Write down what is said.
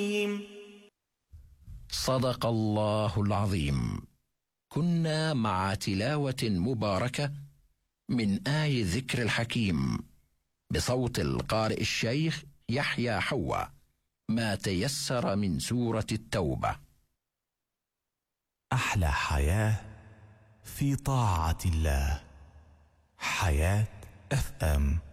صدق الله العظيم. كنا مع تلاوة مباركة من آي ذكر الحكيم بصوت القارئ الشيخ يحيى حوا، ما تيسر من سورة التوبة. أحلى حياة في طاعة الله. حياة FM.